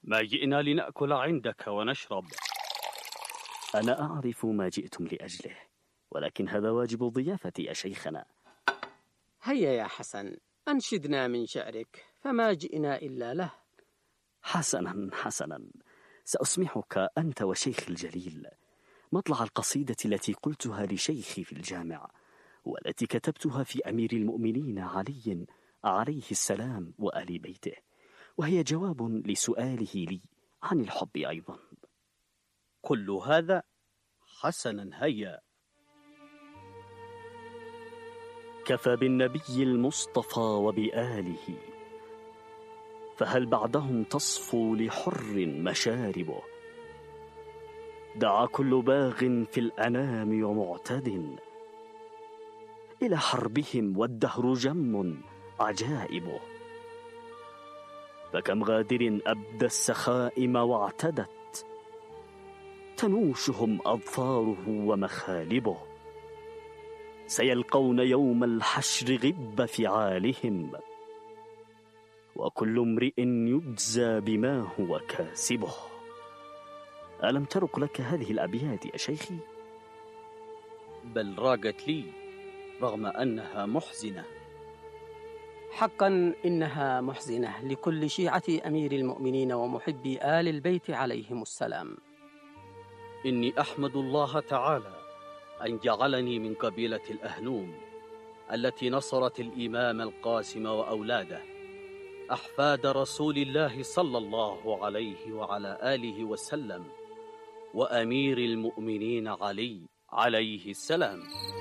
ما جئنا لنأكل عندك ونشرب. أنا أعرف ما جئتم لأجله، ولكن هذا واجب الضيافة يا شيخنا. هيا يا حسن، أنشدنا من شعرك، فما جئنا إلا له. حسنا حسنا، سأسمحك أنت وشيخ الجليل مطلع القصيدة التي قلتها لشيخي في الجامع، والتي كتبتها في أمير المؤمنين علي عليه السلام وآل بيته، وهي جواب لسؤاله لي عن الحب أيضا. كل هذا؟ حسنا، هيا. كفى بالنبي المصطفى وبآله، فهل بعدهم تصفو لحر مشاربه. دعا كل باغ في الأنام ومعتد إلى حربهم، والدهر جم عجائبه. فكم غادر أبدى السخائم واعتدت تنوشهم أظفاره ومخالبه. سيلقون يوم الحشر غب فعالهم، وكل امرئ يجزى بما هو كاسبه. ألم ترق لك هذه الأبيات يا شيخي؟ بل راقت لي رغم أنها محزنة. حقا إنها محزنة لكل شيعة أمير المؤمنين ومحبي آل البيت عليهم السلام. إني أحمد الله تعالى أن جعلني من قبيلة الأهنوم التي نصرت الإمام القاسم وأولاده، أحفاد رسول الله صلى الله عليه وعلى آله وسلم، وأمير المؤمنين علي عليه السلام.